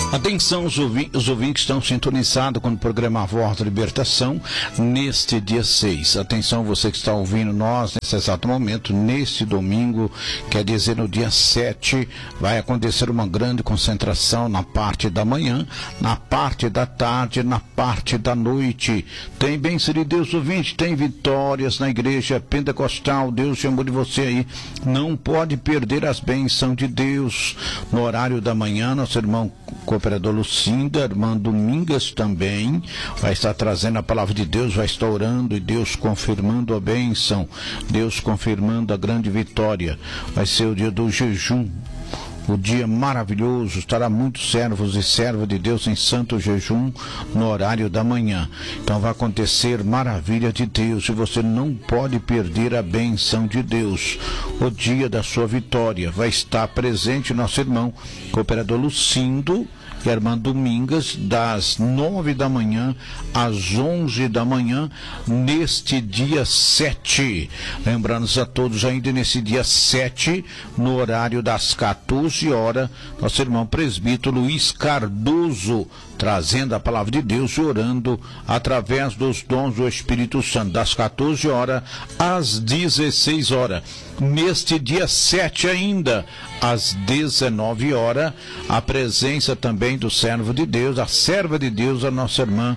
Atenção, os ouvintes estão sintonizados com o programa Voz da Libertação neste dia 6. Atenção, você que está ouvindo nós nesse exato momento, neste domingo, quer dizer no dia 7, vai acontecer uma grande concentração na parte da manhã, na parte da tarde, na parte da noite. Tem bênção de Deus, ouvinte, tem vitórias na igreja pentecostal. Deus chamou de você aí. Não pode perder as bênçãos de Deus. No horário da manhã, nosso irmão cooperador Lucinda, irmã Domingas também vai estar trazendo a palavra de Deus, vai estar orando e Deus confirmando a bênção, Deus confirmando a grande vitória. Vai ser o dia do jejum, o dia maravilhoso. Estará muitos servos e servas de Deus em santo jejum no horário da manhã. Então vai acontecer maravilha de Deus e você não pode perder a benção de Deus. O dia da sua vitória vai estar presente nosso irmão cooperador Lucindo e a irmã Domingas, das 9 da manhã às 11 da manhã, neste dia 7. Lembrando a todos, ainda nesse dia 7, no horário das 14 horas, nosso irmão presbítero Luiz Cardoso, trazendo a palavra de Deus e orando através dos dons do Espírito Santo, das 14 horas às 16 horas. Neste dia 7 ainda, às 19 horas, a presença também do servo de Deus, a serva de Deus, a nossa irmã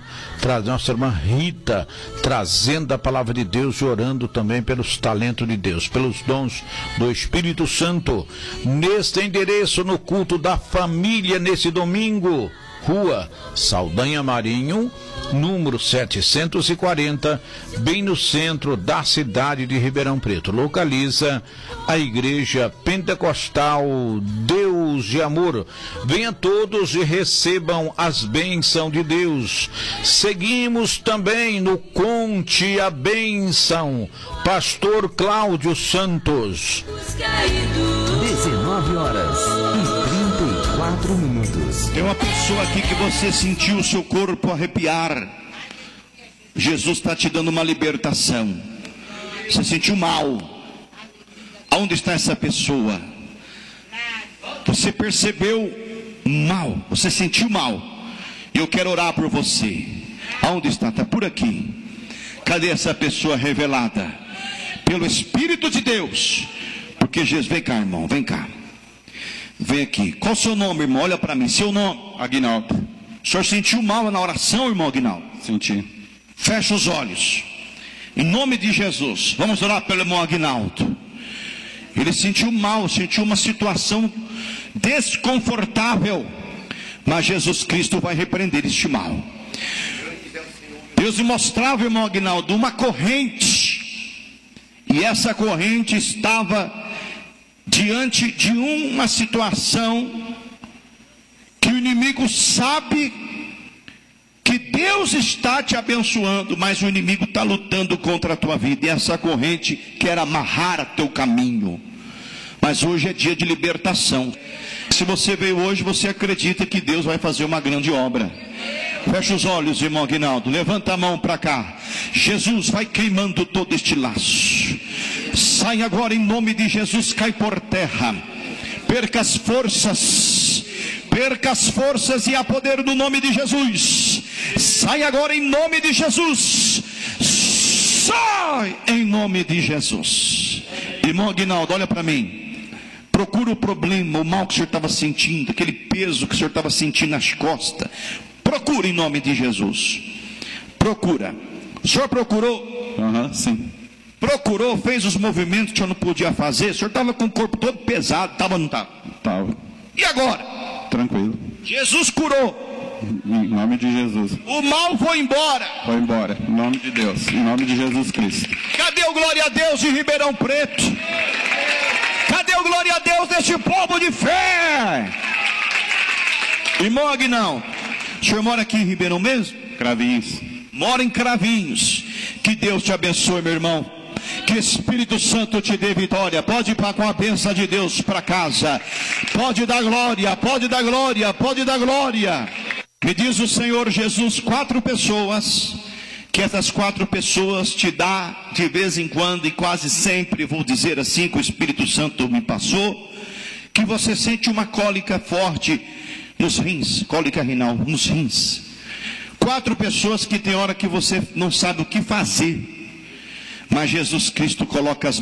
Rita, trazendo a palavra de Deus e orando também pelos talentos de Deus, pelos dons do Espírito Santo. Neste endereço, no culto da família, nesse domingo, Rua Saldanha Marinho, número 740, bem no centro da cidade de Ribeirão Preto. Localiza a Igreja Pentecostal Deus de Amor. Venham todos e recebam as bênçãos de Deus. Seguimos também no Conte a Bênção, Pastor Cláudio Santos. 19 horas e 34 minutos. Tem uma pessoa aqui que você sentiu o seu corpo arrepiar. Jesus está te dando uma libertação. Você sentiu mal. Aonde está essa pessoa? Você percebeu mal. Você sentiu mal. E eu quero orar por você. Aonde está? Está por aqui. Cadê essa pessoa revelada? Pelo Espírito de Deus. Porque Jesus, vem cá, irmão, vem cá. Vem aqui. Qual o seu nome, irmão? Olha para mim. Seu nome? Aguinaldo. O senhor sentiu mal na oração, irmão Aguinaldo? Senti. Fecha os olhos. Em nome de Jesus. Vamos orar pelo irmão Aguinaldo. Ele sentiu mal, sentiu uma situação desconfortável. Mas Jesus Cristo vai repreender este mal. Deus me mostrava, irmão Aguinaldo, uma corrente. E essa corrente estava diante de uma situação que o inimigo sabe que Deus está te abençoando, mas o inimigo está lutando contra a tua vida, e essa corrente quer amarrar a teu caminho. Mas hoje é dia de libertação. Se você veio hoje, você acredita que Deus vai fazer uma grande obra. Fecha os olhos, irmão Aguinaldo, levanta a mão para cá. Jesus, vai queimando todo este laço. Sai agora em nome de Jesus, cai por terra. Perca as forças e há poder no nome de Jesus. Sai agora em nome de Jesus. Sai em nome de Jesus. Irmão Aguinaldo, olha para mim. Procura o problema, o mal que o senhor estava sentindo, aquele peso que o senhor estava sentindo nas costas. Procura em nome de Jesus. Procura. O senhor procurou? Sim. Procurou, fez os movimentos que o senhor não podia fazer. O senhor estava com o corpo todo pesado, estava ou não estava? Tava. E agora? Tranquilo. Jesus curou. Em nome de Jesus. O mal foi embora. Foi embora. Em nome de Deus. Em nome de Jesus Cristo. Cadê o glória a Deus de Ribeirão Preto? Cadê o glória a Deus deste povo de fé? Irmão Aguinaldo, o senhor mora aqui em Ribeirão mesmo? Cravinhos. Mora em Cravinhos. Que Deus te abençoe, meu irmão. Que o Espírito Santo te dê vitória. Pode ir com a bênção de Deus para casa. Pode dar glória, pode dar glória, pode dar glória. Me diz o Senhor Jesus, 4 pessoas, que essas 4 pessoas te dá de vez em quando, e quase sempre, vou dizer assim, que o Espírito Santo me passou, que você sente uma cólica forte nos rins, cólica renal, nos rins. 4 pessoas que tem hora que você não sabe o que fazer, mas Jesus Cristo coloca as